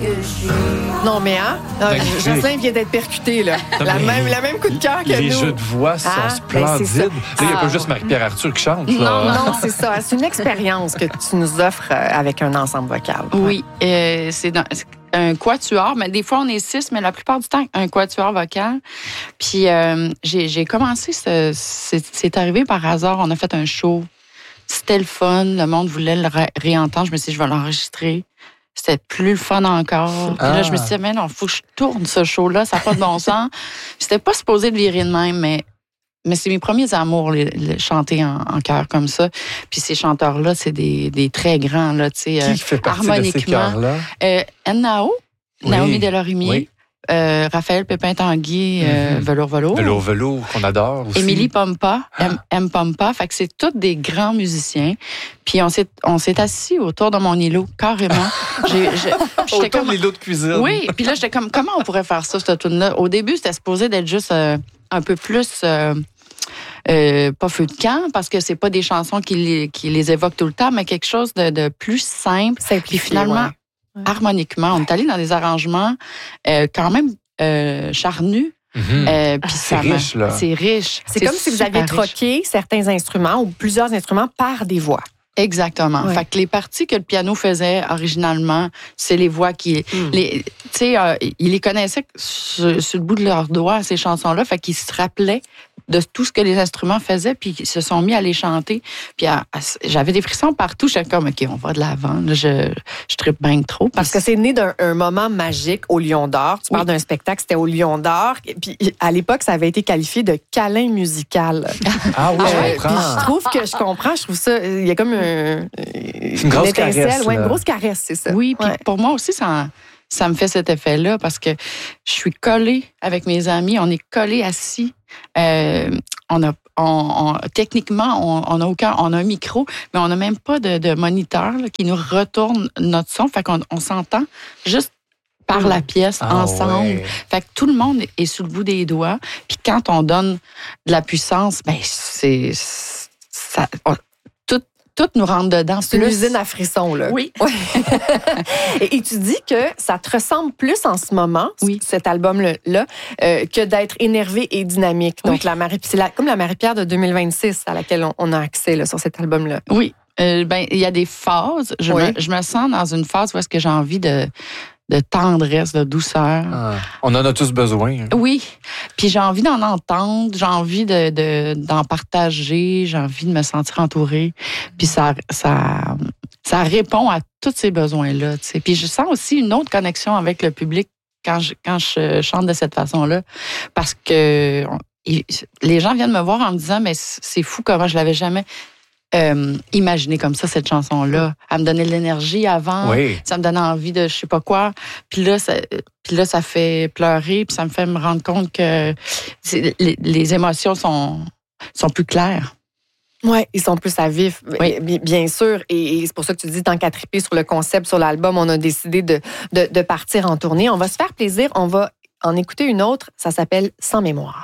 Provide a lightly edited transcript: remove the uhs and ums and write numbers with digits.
Non, mais Jocelyn vient d'être percuté, là. La même coup de cœur que les nous. jeux de voix sont splendides. Il n'y a pas juste Marie-Pierre Arthur qui chante. Là. Non, c'est ça. C'est une expérience que tu nous offres avec un ensemble vocal. Oui, c'est un quatuor, mais des fois on est 6, mais la plupart du temps un quatuor vocal. Puis j'ai commencé, c'est arrivé par hasard, on a fait un show. C'était le fun, le monde voulait le réentendre. Je me suis dit, je vais l'enregistrer. C'était plus le fun encore. Puis là, je me suis dit, mais non, il faut que je tourne ce show-là, ça n'a pas de bon sens. C'était pas supposé de virer de même, mais c'est mes premiers amours, chanter en chœur comme ça. Puis ces chanteurs-là, c'est des très grands, là, tu sais, qui fait partie de ces chœurs-là? Nao, Naomi Delorimier. Oui. Raphaël Pépin-Tanguy, Velours. Velours, qu'on adore aussi. Émilie Pompa, M. Pompa. Fait que c'est tous des grands musiciens. Puis on s'est assis autour de mon îlot, carrément. Autour de l'îlot de cuisine. Oui, puis là, j'étais comme, comment on pourrait faire ça, cette tune-là? Au début, c'était supposé d'être juste un peu plus... pas feu de camp, parce que c'est pas des chansons qui les évoquent tout le temps, mais quelque chose de plus simple. Puis finalement... harmoniquement. On est allé dans des arrangements quand même charnus. Puis c'est riche, là. C'est riche. C'est comme si vous aviez troqué certains instruments ou plusieurs instruments par des voix. Exactement. Ouais. Fait que les parties que le piano faisait originalement, c'est les voix qui... Tu sais, ils les connaissaient sur le bout de leurs doigts, ces chansons-là. Fait qu'ils se rappelaient de tout ce que les instruments faisaient, puis ils se sont mis à les chanter. Puis j'avais des frissons partout. J'étais comme, OK, on va de l'avant. Là, je trippe bien trop. Parce que c'est né d'un moment magique au Lion d'Or. Tu parles d'un spectacle, c'était au Lion d'Or. Puis à l'époque, ça avait été qualifié de câlin musical. Ah oui, je comprends. Je comprends. Je trouve ça... Il y a comme une grosse caresse. Ouais, une grosse caresse, c'est ça. Oui, puis pour moi aussi, ça me fait cet effet-là parce que je suis collée avec mes amis, on est collés assis. Techniquement, on a un micro, mais on n'a même pas de moniteur là, qui nous retourne notre son. Fait qu'on s'entend juste par la pièce ensemble. Ouais. Fait que tout le monde est sous le bout des doigts. Puis quand on donne de la puissance, ben tout nous rentre dedans. C'est une usine à frissons, là. Oui. Et tu dis que ça te ressemble plus en ce moment, cet album-là, que d'être énervé et dynamique. Donc, comme la Marie-Pierre de 2026 à laquelle on a accès là, sur cet album-là. Oui. Il y a des phases. Je me sens dans une phase où est-ce que j'ai envie de tendresse, de douceur. On en a tous besoin. Hein. Oui. Puis j'ai envie d'en entendre, j'ai envie d'en partager, j'ai envie de me sentir entourée. Puis ça répond à tous ces besoins-là. Tu sais. Puis je sens aussi une autre connexion avec le public quand je chante de cette façon-là. Parce que les gens viennent me voir en me disant, mais c'est fou comment je l'avais jamais... imaginé comme ça, cette chanson-là. Elle me donnait de l'énergie avant. Oui. Ça me donnait envie de je sais pas quoi. Puis là, ça fait pleurer. Puis ça me fait me rendre compte que les émotions sont plus claires. Oui, ils sont plus à vif, bien sûr. Et c'est pour ça que tu dis, tant qu'à triper sur le concept, sur l'album, on a décidé de partir en tournée. On va se faire plaisir. On va en écouter une autre. Ça s'appelle « Sans mémoire ».